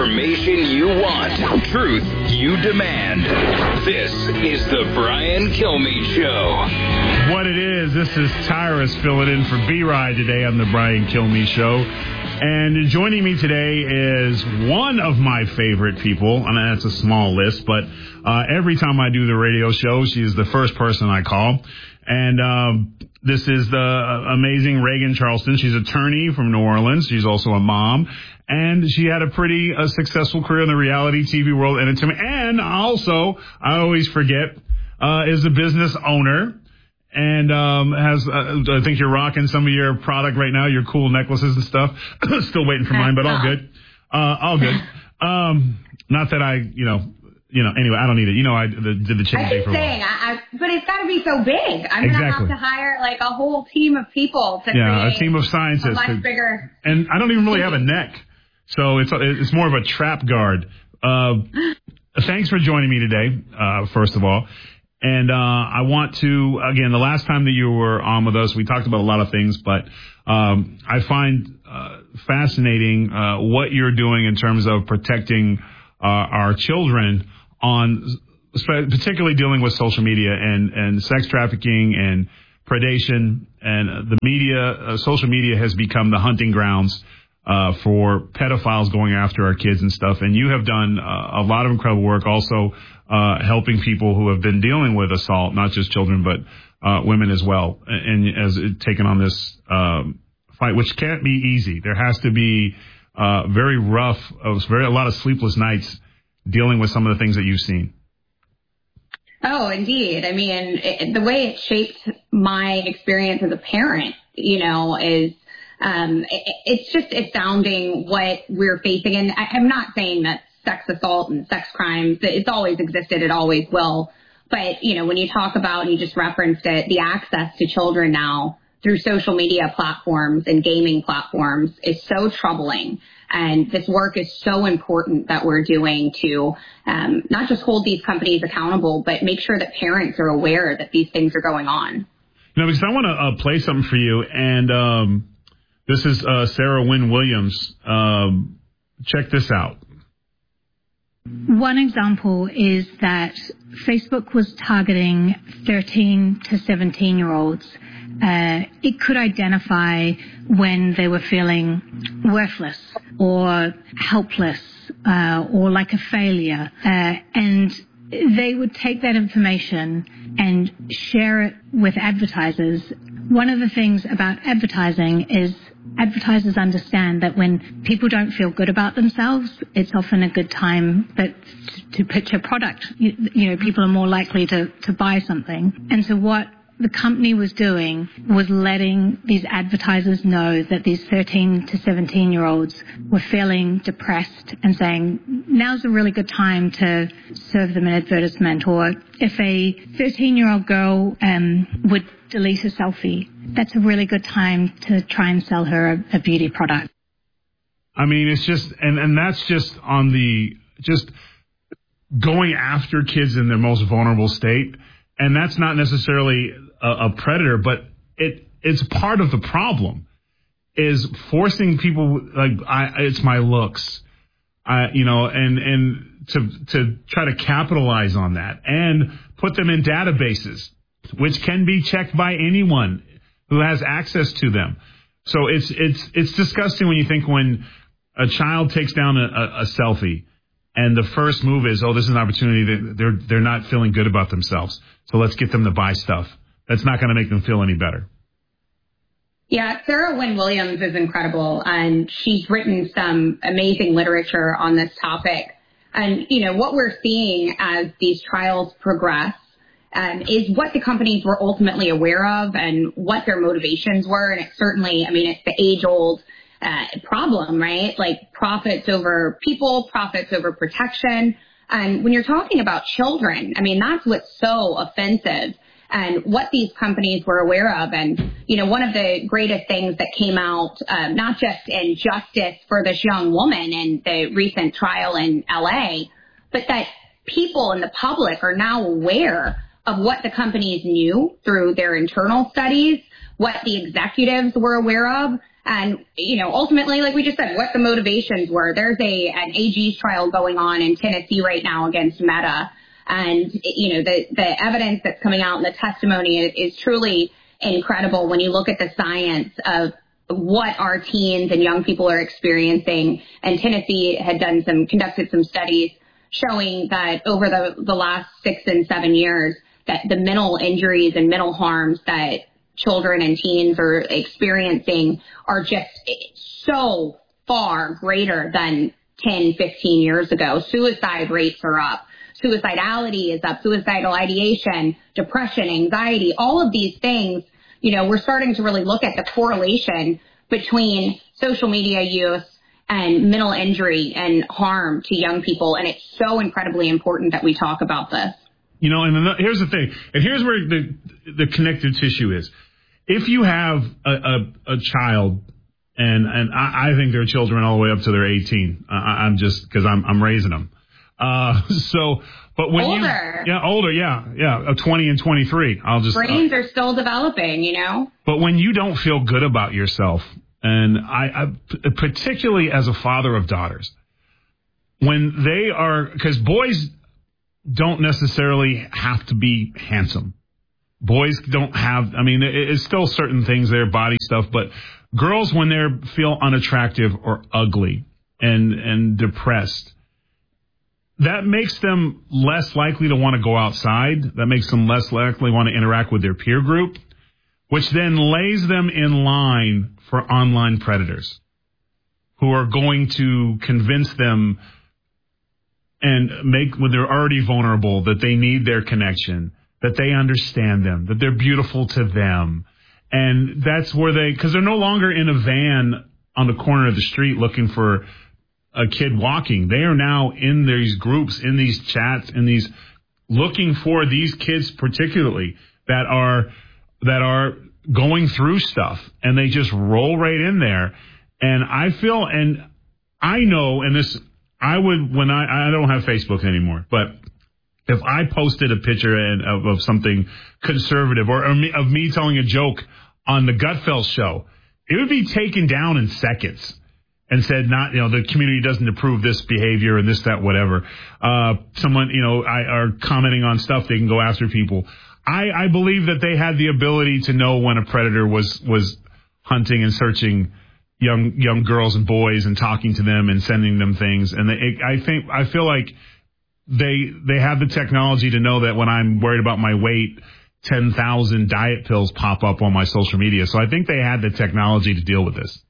Information you want. Truth you demand. This is the Brian Kilmeade Show. What it is, this is Tyrus filling in for B-Ride today on the Brian Kilmeade Show. And joining me today is one of my favorite people. I mean, that's a small list, but every time I do the radio show, she is the first person I call. And this is the amazing Reagan Charleston. She's an attorney from New Orleans. She's also a mom. And she had a pretty successful career in the reality TV world. And also, I always forget, is a business owner. And has I think you're rocking some of your product right now, your cool necklaces and stuff. Still waiting for mine, but all good. All good. Not that I, anyway, I don't need it. I did the chicken thing for a while. But it's got to be so big. I'm going to have to hire like a whole team of people to create a team of scientists. A much bigger. And I don't even really have a neck, so it's more of a trap guard. Thanks for joining me today, first of all. And I want to, again, the last time that you were on with us, we talked about a lot of things, but I find fascinating what you're doing in terms of protecting our children particularly dealing with social media and sex trafficking and predation. And the media, social media has become the hunting grounds for pedophiles going after our kids and stuff. And you have done a lot of incredible work also helping people who have been dealing with assault, not just children, but women as well, and as taken on this fight, which can't be easy. There has to be very rough, a lot of sleepless nights dealing with some of the things that you've seen. Oh, indeed. I mean, the way it shaped my experience as a parent, is it's just astounding what we're facing. And I'm not saying that sex assault and sex crimes, it's always existed, it always will. But, when you talk about, and you just referenced it, the access to children now through social media platforms and gaming platforms is so troubling. And this work is so important that we're doing to not just hold these companies accountable, but make sure that parents are aware that these things are going on. Because I want to play something for you. And this is Sarah Wynne Williams. Check this out. One example is that Facebook was targeting 13 to 17-year-olds. It could identify when they were feeling worthless or helpless or like a failure. And they would take that information and share it with advertisers. One of the things about advertising is advertisers understand that when people don't feel good about themselves, it's often a good time to pitch a product. People are more likely to buy something. And so what the company was doing was letting these advertisers know that these 13 to 17-year-olds were feeling depressed and saying, now's a really good time to serve them an advertisement. Or if a 13-year-old girl would delete a selfie, that's a really good time to try and sell her a beauty product. I mean, it's just, and that's just on just going after kids in their most vulnerable state. And that's not necessarily a predator, but it's part of the problem is forcing people it's my looks, and to try to capitalize on that and put them in databases, which can be checked by anyone who has access to them. So it's disgusting when you think when a child takes down a selfie and the first move is, this is an opportunity that they're not feeling good about themselves. So let's get them to buy stuff. That's not going to make them feel any better. Yeah, Sarah Wynne Williams is incredible, and she's written some amazing literature on this topic. And, what we're seeing as these trials progress is what the companies were ultimately aware of and what their motivations were. And it's certainly, it's the age-old problem, right? Like profits over people, profits over protection. And when you're talking about children, that's what's so offensive and what these companies were aware of. And, one of the greatest things that came out, not just in justice for this young woman in the recent trial in LA, but that people in the public are now aware of what the companies knew through their internal studies, what the executives were aware of, And, ultimately, like we just said, what the motivations were. There's an AG's trial going on in Tennessee right now against Meta. And, the evidence that's coming out and the testimony is truly incredible when you look at the science of what our teens and young people are experiencing. And Tennessee had conducted some studies showing that over the last 6 and 7 years, that the mental injuries and mental harms that children and teens are experiencing are just so far greater than 10, 15 years ago. Suicide rates are up. Suicidality is up. Suicidal ideation, depression, anxiety, all of these things, we're starting to really look at the correlation between social media use and mental injury and harm to young people. And it's so incredibly important that we talk about this. And here's the thing, and here's where the connective tissue is. If you have a child, and I think they're children all the way up to they're 18. I'm just because I'm raising them. But when older, 20 and 23. Brains are still developing, But when you don't feel good about yourself, and I particularly as a father of daughters, when they are, because boys don't necessarily have to be handsome. Boys don't have, it's still certain things there, body stuff, but girls, when they feel unattractive or ugly and depressed, that makes them less likely to want to go outside. That makes them less likely to want to interact with their peer group, which then lays them in line for online predators who are going to convince them and when they're already vulnerable, that they need their connection, that they understand them, that they're beautiful to them. And that's where because they're no longer in a van on the corner of the street looking for a kid walking. They are now in these groups, in these chats, looking for these kids particularly that are going through stuff, and they just roll right in there. And I feel, and I know, and this, I would, when I don't have Facebook anymore, but if I posted a picture of something conservative or of me telling a joke on the Gutfeld show, it would be taken down in seconds and said, the community doesn't approve this behavior and this, that, whatever. Someone, are commenting on stuff, they can go after people. I believe that they had the ability to know when a predator was hunting and searching young girls and boys and talking to them and sending them things. And I feel like they have the technology to know that when I'm worried about my weight, 10,000 diet pills pop up on my social media. So I think they had the technology to deal with this.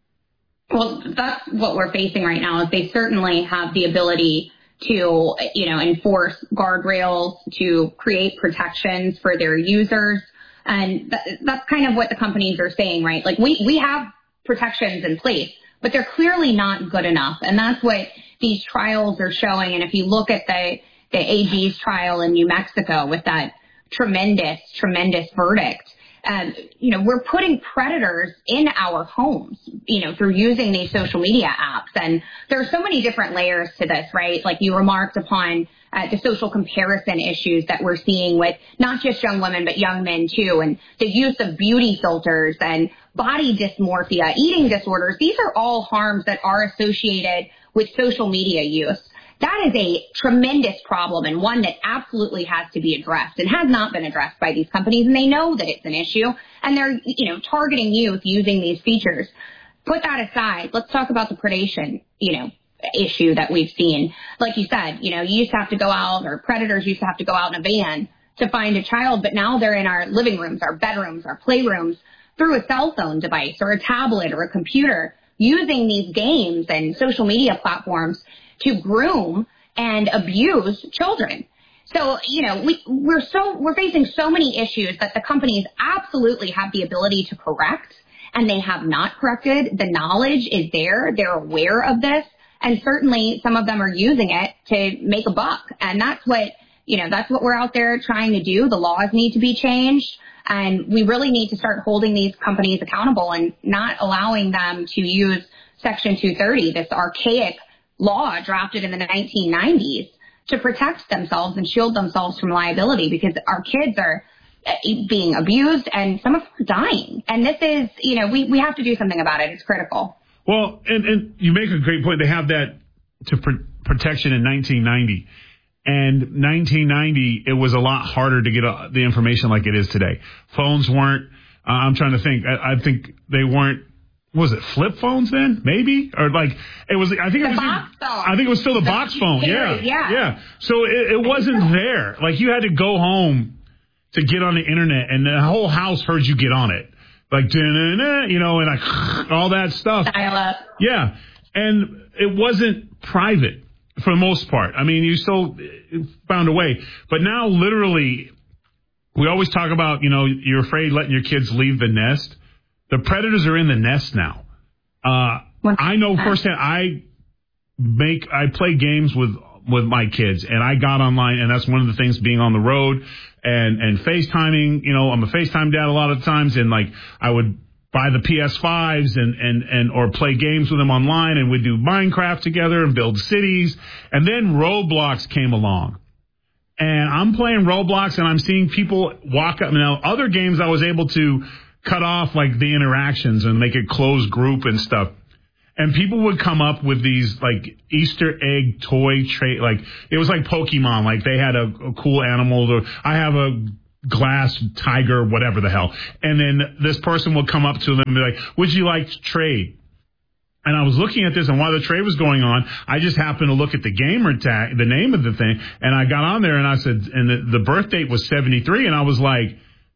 Well, that's what we're facing right now, is they certainly have the ability to, enforce guardrails, to create protections for their users. And that's kind of what the companies are saying, right? Like we have protections in place, but they're clearly not good enough. And that's what these trials are showing. And if you look at the AG's trial in New Mexico with that tremendous verdict, we're putting predators in our homes, through using these social media apps. And there are so many different layers to this, right? Like you remarked upon the social comparison issues that we're seeing with not just young women, but young men too. And the use of beauty filters and body dysmorphia, eating disorders. These are all harms that are associated with social media use. That is a tremendous problem, and one that absolutely has to be addressed and has not been addressed by these companies. And they know that it's an issue, and they're, targeting youth using these features. Put that aside. Let's talk about the predation, issue that we've seen. Like you said, you used to have to go out, or predators used to have to go out in a van to find a child, but now they're in our living rooms, our bedrooms, our playrooms through a cell phone device or a tablet or a computer, using these games and social media platforms to groom and abuse children. So, we're facing so many issues that the companies absolutely have the ability to correct, and they have not corrected. The knowledge is there. They're aware of this. And certainly some of them are using it to make a buck. And that's what we're out there trying to do. The laws need to be changed. And we really need to start holding these companies accountable and not allowing them to use Section 230, this archaic law drafted in the 1990s, to protect themselves and shield themselves from liability, because our kids are being abused, and some of them are dying. And this is, we have to do something about it. It's critical. Well, and you make a great point. They have that to protection in 1990. And 1990, it was a lot harder to get the information like it is today. Phones weren't, I'm trying to think, I think they weren't, was it flip phones then? Maybe? Or like, it was, I think it was still the box phone. Yeah. So it wasn't there. Like, you had to go home to get on the internet, and the whole house heard you get on it. Like, and like all that stuff. Dial up. Yeah. And it wasn't private for the most part. I mean, you still found a way. But now, literally, we always talk about, you're afraid letting your kids leave the nest. The predators are in the nest now. I know firsthand. I play games with my kids, and I got online, and that's one of the things, being on the road and FaceTiming. I'm a FaceTime dad a lot of times, and like I would buy the PS5s and or play games with them online, and we'd do Minecraft together and build cities. And then Roblox came along. And I'm playing Roblox, and I'm seeing people walk up. Now, other games I was able to cut off, like, the interactions and make it closed group and stuff. And people would come up with these, like, Easter egg toy trait. Like, it was like Pokemon. Like, they had a cool animal. I have a glass tiger, whatever the hell. And then this person would come up to them and be like, would you like to trade? And I was looking at this, and while the trade was going on, I just happened to look at the gamer tag, the name of the thing, and I got on there, and I said, and the birth date was 73, and I was like,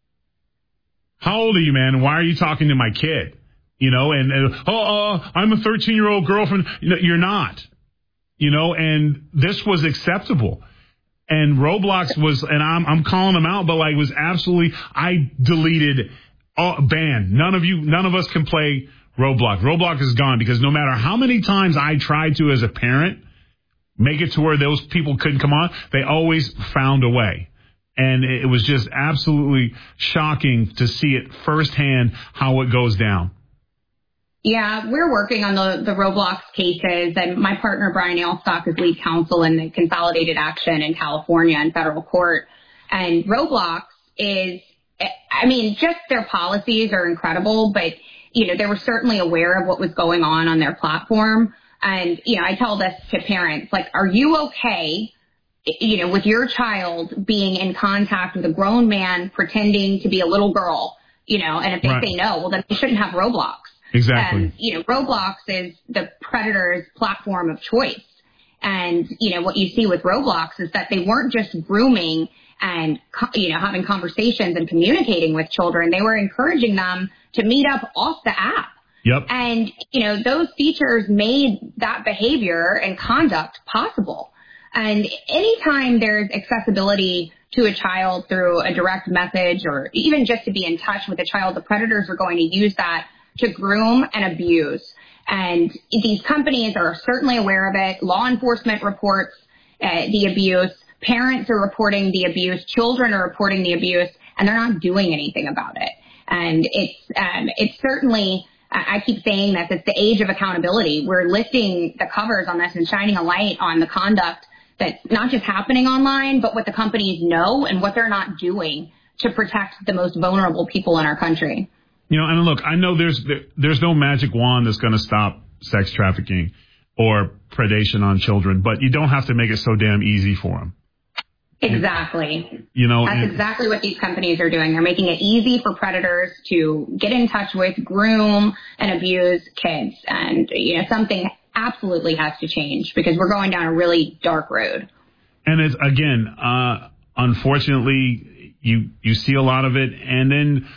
how old are you, man? Why are you talking to my kid? I'm a 13-year-old girlfriend. You're not. And this was acceptable. And Roblox was, and I'm calling them out, but like, it was absolutely, I deleted, banned. None of us can play Roblox. Roblox is gone, because no matter how many times I tried to, as a parent, make it to where those people couldn't come on, they always found a way. And it was just absolutely shocking to see it firsthand how it goes down. Yeah, we're working on the Roblox cases, and my partner Brian Ailstock is lead counsel in the consolidated action in California in federal court. And Roblox is, just their policies are incredible, but they were certainly aware of what was going on their platform. And, I tell this to parents, like, are you okay, with your child being in contact with a grown man pretending to be a little girl, and if they say no, well, then they shouldn't have Roblox. Exactly. Roblox is the predator's platform of choice. And, what you see with Roblox is that they weren't just grooming and, having conversations and communicating with children. They were encouraging them to meet up off the app. Yep. And, those features made that behavior and conduct possible. And anytime there's accessibility to a child through a direct message, or even just to be in touch with a child, the predators are going to use that to groom and abuse. And these companies are certainly aware of it. Law enforcement reports the abuse. Parents are reporting the abuse. Children are reporting the abuse, and they're not doing anything about it. And it's certainly, I keep saying this, it's the age of accountability. We're lifting the covers on this and shining a light on the conduct that's not just happening online, but what the companies know and what they're not doing to protect the most vulnerable people in our country. And look, I know there's no magic wand that's going to stop sex trafficking or predation on children, but you don't have to make it so damn easy for them. Exactly. That's exactly what these companies are doing. They're making it easy for predators to get in touch with, groom, and abuse kids. And, something absolutely has to change, because we're going down a really dark road. And it's, again, unfortunately, you see a lot of it. And then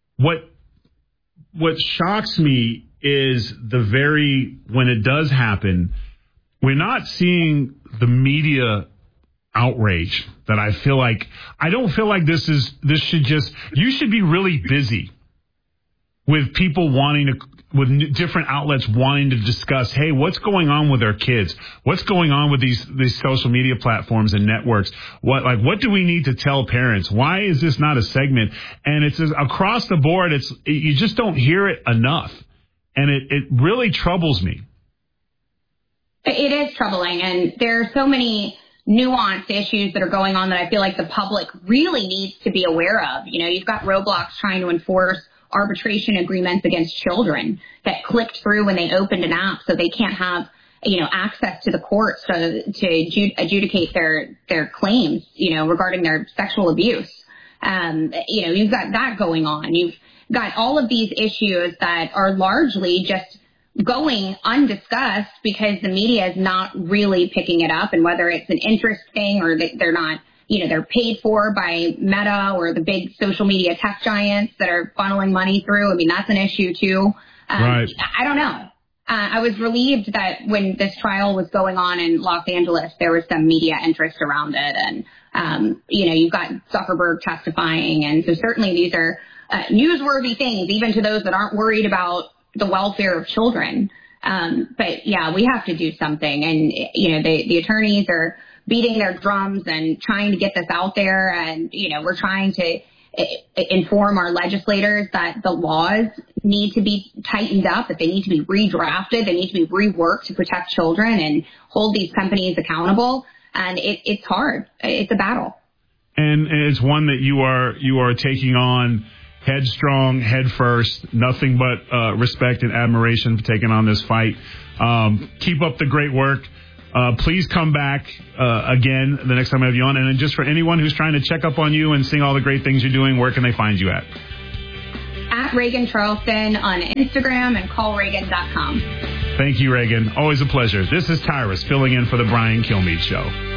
what shocks me is when it does happen, we're not seeing the media outrage that I don't feel like you should be really busy with people with different outlets wanting to discuss, hey, what's going on with our kids? What's going on with these social media platforms and networks? What do we need to tell parents? Why is this not a segment? And it's across the board. You just don't hear it enough. And it really troubles me. It is troubling. And there are so many nuanced issues that are going on that I feel like the public really needs to be aware of. You know, you've got Roblox trying to enforce arbitration agreements against children that clicked through when they opened an app so they can't have, you know, access to the courts to adjudicate their claims, you know, regarding their sexual abuse. You know, you've got that going on. You've got all of these issues that are largely just going undiscussed because the media is not really picking it up, and whether it's an interest thing or they're not, you know, they're paid for by Meta or the big social media tech giants that are funneling money through. I mean, that's an issue too. Right. I don't know. I was relieved that when this trial was going on in Los Angeles, there was some media interest around it. And, you know, you've got Zuckerberg testifying. And so certainly these are newsworthy things, even to those that aren't worried about the welfare of children. But yeah, we have to do something. And, you know, the attorneys are beating their drums and trying to get this out there. And, you know, we're trying to inform our legislators that the laws need to be tightened up, that they need to be redrafted, they need to be reworked to protect children and hold these companies accountable. And it's hard. It's a battle. And it's one that you are taking on headstrong, head first, nothing but respect and admiration for taking on this fight. Keep up the great work. Please come back again the next time I have you on. And then just for anyone who's trying to check up on you and seeing all the great things you're doing, where can they find you at? At Reagan Charleston on Instagram and callreagan.com. Thank you, Reagan. Always a pleasure. This is Tyrus filling in for the Brian Kilmeade Show.